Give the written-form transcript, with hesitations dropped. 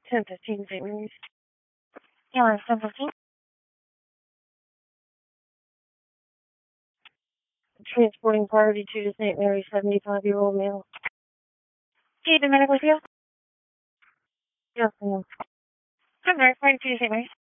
10:15 St. Mary's. Yeah, 10:15. Transporting priority 2 to St. Mary's, 75-year-old male. Do you need the medical field? Yes, ma'am. I'm sorry, priority 2 to St. Mary's.